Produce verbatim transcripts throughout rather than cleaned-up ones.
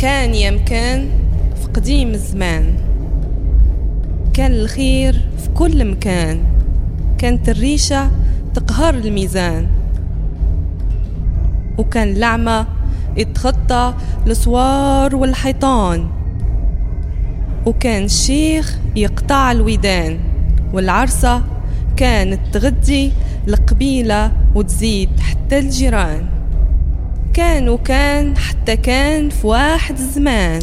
كان يمكن في قديم الزمان، كان الخير في كل مكان، كانت الريشة تقهر الميزان، وكان الأعمى يتخطى الأسوار والحيطان، وكان الشيخ يقطع الودان، والعرسة كانت تغدي القبيلة وتزيد حتى الجيران. كان وكان حتى كان في واحد الزمان.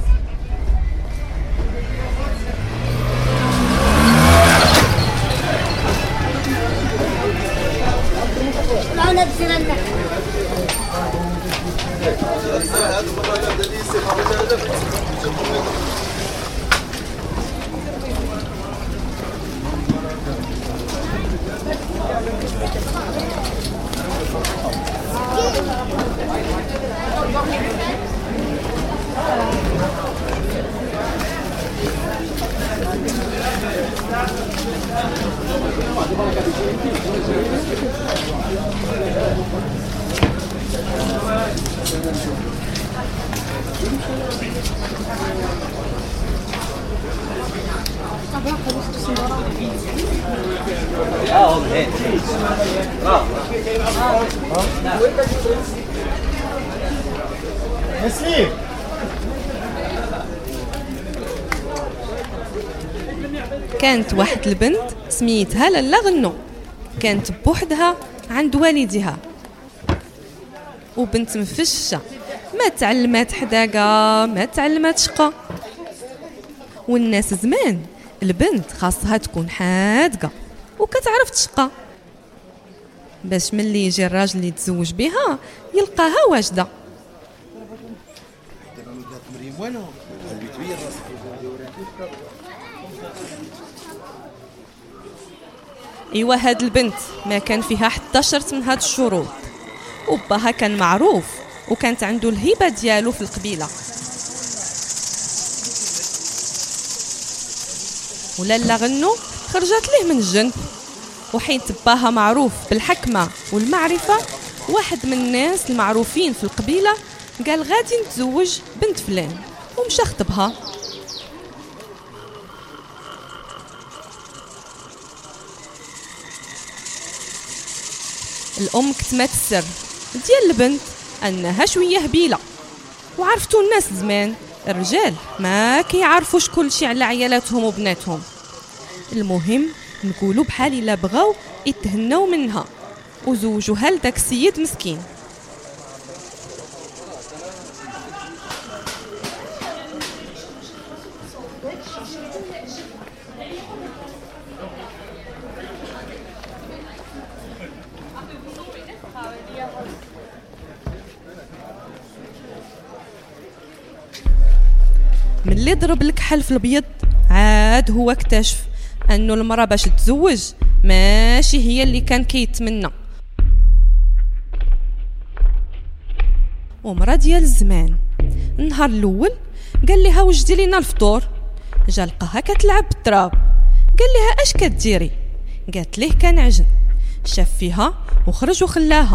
كانت واحد البنت سميتها لالا غنو، كانت بوحدها عند والدها، وبنت مفشة، ما تعلمات حداقة، ما تعلمات شقة. والناس زمان البنت خاصها تكون حادقة وكتعرف تشقى، باش ملي يجي الراجل اللي يتزوج بها يلقاها واجدة. ايوا هاد البنت ما كان فيها حتى شرط من هاد الشروط، وباها كان معروف وكانت عنده الهبة ديالو في القبيلة. ولالا غنو خرجت له من الجنب، وحيت باها معروف بالحكمة والمعرفة، واحد من الناس المعروفين في القبيلة قال غادي نتزوج بنت فلان، ومشى خطبها. الأم كتمات السر ديال البنت أنها شوية هبيلة، وعرفتوا الناس زمان الرجال ما كيعرفوش كل شيء على عيالاتهم وبناتهم. المهم نقولوا بحال إلا بغاو يتهنوا منها وزوجوها لداك السيد مسكين. من اللي ضرب الكحل في البيض عاد هو اكتشف انه المرأة باش تتزوج ماشي هي اللي كان كيتمنى. ومرأة ديال الزمان النهار الاول قال لها وجدي لينا الفطور، جا لقاها كتلعب بالتراب، قال لها اش كديري؟ قالت ليه كنعجن. شاف فيها وخرج وخلاها.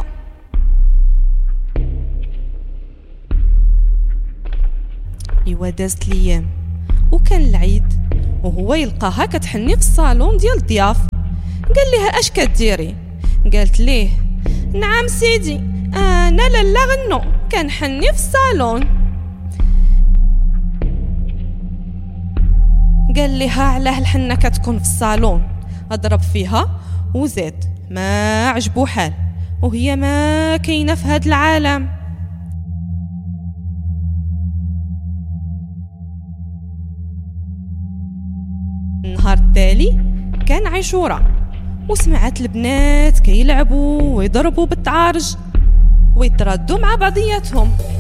ايوا دازت الايام وكان العيد، وهو يلقاها كتحني في الصالون ديال الضياف. قال لها اش كديري؟ قالت ليه نعم سيدي انا لالا غنو كنحني في الصالون. قال لها علاه الحنه كتكون في الصالون؟ اضرب فيها وزاد ما عجبو حال، وهي ما كاينه في هذا العالم. النهار التالي كان عاشوراء، وسمعت البنات كيلعبوا ويضربوا بالتعارج ويتردوا مع بعضياتهم.